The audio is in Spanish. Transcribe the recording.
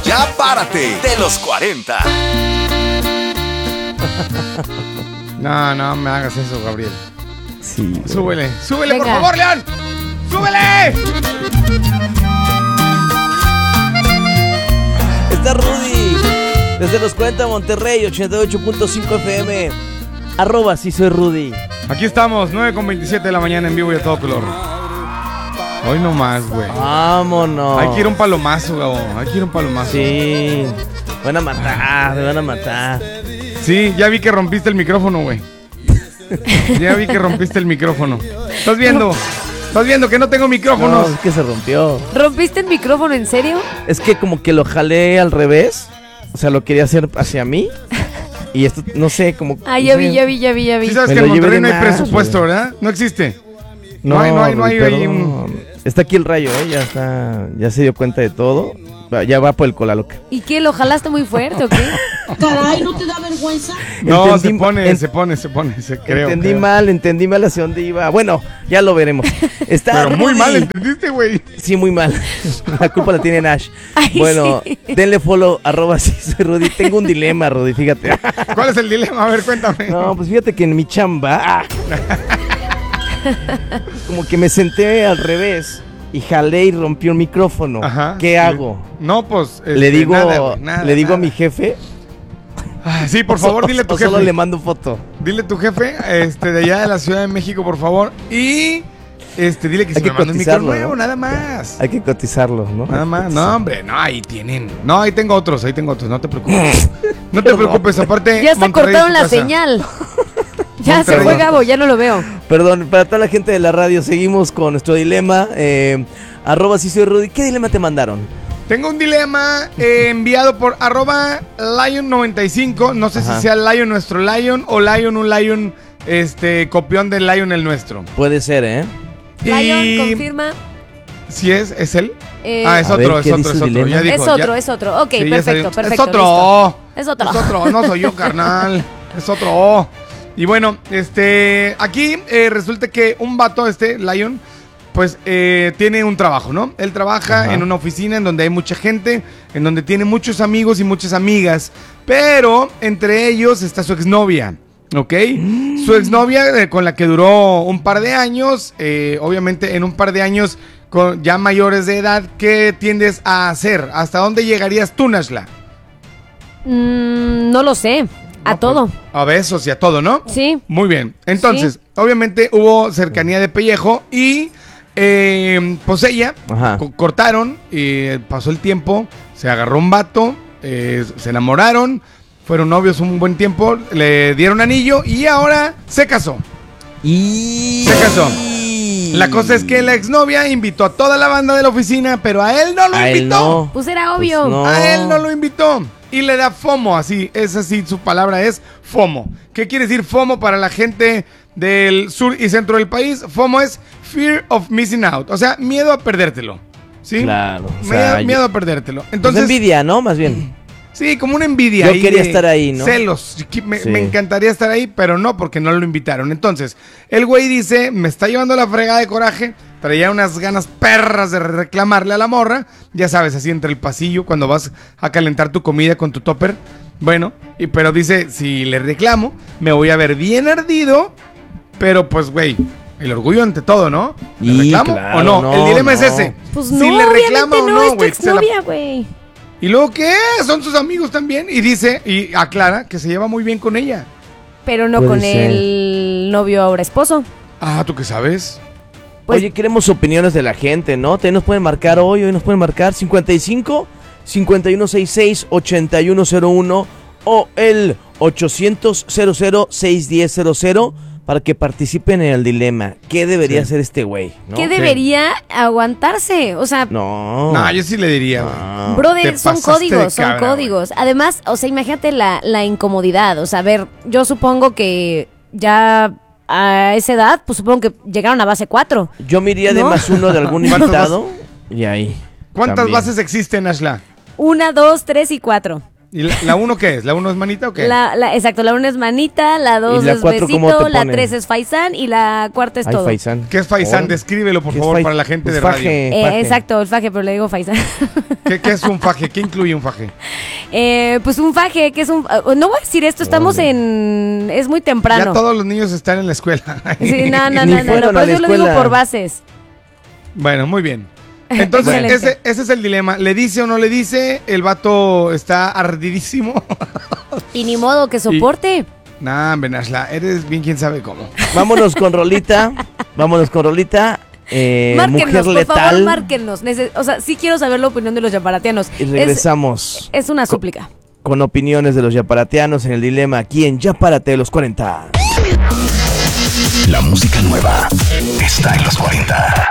Ya párate de los 40. No me hagas eso, Gabriel. Sí. Súbele, por Venga. favor, León. ¡Súbele! Está Rudy. Desde Los 40 Monterrey, 88.5 FM. @ sí soy Rudy. Aquí estamos, 9:27 de la mañana en vivo y a todo color. Hoy no más, güey. Vámonos. Hay que ir a un palomazo, Gabo. Hay que ir a un palomazo. Sí. Me van a matar. Sí, ya vi que rompiste el micrófono, güey. Ya vi que rompiste el micrófono. ¿Estás viendo que no tengo micrófonos? No, es que se rompió. ¿Rompiste el micrófono, en serio? Es que como que lo jalé al revés. O sea, lo quería hacer hacia mí. Y esto, no sé, como... Ah, no ya sé. vi. Sí sabes Me que lo en llevé Monterrey de no hay más, presupuesto, güey. ¿verdad? No existe. No hay un... Está aquí el rayo, ya se dio cuenta de todo. Ya va por el cola loca. ¿Y qué? ¿Lo jalaste muy fuerte o qué? Caray, ¿no te da vergüenza? No, Entendí- creo. Entendí mal hacia dónde iba. Bueno, ya lo veremos. Está Pero muy Rudy. mal, ¿entendiste, güey? Sí, muy mal. La culpa la tiene Nash. Ay, Bueno, sí. denle follow, @ sí soy Rudy. Tengo un dilema, Rudy, fíjate. ¿Cuál es el dilema? A ver, cuéntame. No, pues fíjate que en mi chamba como que me senté al revés y jalé y rompí un micrófono. Ajá. ¿Qué hago? No, pues... Le digo, nada, le digo a nada. mi jefe. Sí, por favor, dile a tu o solo jefe. le mando foto. Dile a tu jefe, de allá de la Ciudad de México, por favor. Y, dile que Hay se que me manda un micrófono cotizarlo, nuevo, ¿no? nada más. Hay que cotizarlo, ¿no? Nada más. No, hombre, no, ahí tienen. No, ahí tengo otros, no te preocupes. No te preocupes, aparte... Ya hasta Monterrey cortaron es tu la casa. señal. Ya se Monterrey. fue Gabo, ya no lo veo. Perdón, para toda la gente de la radio, seguimos con nuestro dilema. @ sí soy Rudy. ¿Qué dilema te mandaron? Tengo un dilema enviado por @Lion95. No sé Ajá. si sea Lion nuestro Lion o Lion un Lion, copión del Lion el nuestro. Puede ser, ¿eh? Lion, confirma. ¿Sí es él? Eh, Es A ver, otro, ¿qué dice el dilema? Ya dijo, es otro. Ok, Sí, ya perfecto, salió. perfecto. Es otro. Es otro. Es otro, no soy yo, carnal. Es otro. Y bueno, aquí resulta que un vato, Lion, pues tiene un trabajo, ¿no? Él trabaja Ajá. en una oficina en donde hay mucha gente, en donde tiene muchos amigos y muchas amigas, pero entre ellos está su exnovia, ¿ok? Su exnovia con la que duró un par de años, obviamente en un par de años con ya mayores de edad, ¿qué tiendes a hacer? ¿Hasta dónde llegarías tú, Nashla? No lo sé. A No, todo. pues, a besos y a todo, ¿no? Sí. Muy bien. Entonces, obviamente hubo cercanía de pellejo y pues ella Ajá. cortaron y pasó el tiempo, se agarró un vato, se enamoraron, fueron novios un buen tiempo, le dieron anillo y ahora se casó. Y... Se casó. La cosa es que la exnovia invitó a toda la banda de la oficina, pero a él no lo A él invitó. no. Pues era obvio. Pues no. A él no lo invitó. Y le da FOMO, así, es así, su palabra es FOMO. ¿Qué quiere decir FOMO para la gente del sur y centro del país? FOMO es Fear of Missing Out, o sea, miedo a perdértelo. ¿Sí? Claro. O sea, Miedo a perdértelo. Entonces, Entonces, envidia, ¿no? Más bien. sí, como una envidia. Yo ahí quería de estar ahí, ¿no? Celos. Me Sí. encantaría estar ahí, pero no, porque no lo invitaron. Entonces, el güey dice, me está llevando la fregada de coraje, traía unas ganas perras de reclamarle a la morra. Ya sabes, así entre el pasillo, cuando vas a calentar tu comida con tu topper. Bueno, pero dice, si le reclamo, me voy a ver bien ardido, pero pues, güey, el orgullo ante todo, ¿no? ¿Le Y reclamo claro, o no? no, El dilema no. es ese. Pues si no, le reclama obviamente o no, no, es tu güey. se la- exnovia, güey. ¿Y luego qué? Son sus amigos también. Y dice, y aclara que se lleva muy bien con ella. Pero no Puede con ser. el novio ahora esposo. Ah, ¿tú qué sabes? Pues- Oye, queremos opiniones de la gente, ¿no? Te nos pueden marcar hoy nos pueden marcar 55 5166 8101 o el 800 00 610 para que participen en el dilema. ¿Qué debería hacer este güey? ¿no? ¿Qué debería aguantarse? O sea, No. No, yo sí le diría. güey. No. brother, te son pasaste códigos, de son cabra, códigos. Además, o sea, imagínate la incomodidad. O sea, a ver, yo supongo que ya a esa edad, pues supongo que llegaron a base 4. Yo me iría de ¿No? más uno de algún ¿Cuántas invitado y ahí. ¿Cuántas también. bases existen, Ashla? 1, 2, 3 y 4. ¿Y la 1 qué es? ¿La 1 es manita o qué? Exacto, la 1 es manita, la 2 ¿Y la es 4 cómo besito, te la ponen? 3 es faisán y la 4 es Ay, todo. faisán. ¿Qué es faisán? Órale. Descríbelo, por ¿Qué es favor, fai- para la gente pues de faje, radio. faje. Exacto, el faje, pero le digo faisán. ¿Qué es un faje? ¿Qué incluye un faje? Pues un faje, que es un... no voy a decir esto, estamos en... Es muy temprano. Ya todos los niños están en la escuela. Sí, no, Ni fueron a pero la yo lo digo escuela. por bases. Bueno, muy bien. Entonces, Excelente. ese es el dilema. ¿Le dice o no le dice? El vato está ardidísimo. Y ni modo que soporte. Nah, Benashla, eres bien quién sabe cómo. Vámonos con Rolita. Vámonos con Rolita. Márquenos, Mujer por letal. favor, márquenos. O sea, sí quiero saber la opinión de los yaparatianos. Y regresamos Es una súplica. con opiniones de los yaparateanos en el dilema aquí en Ya Párate de los 40. La música nueva está en los 40.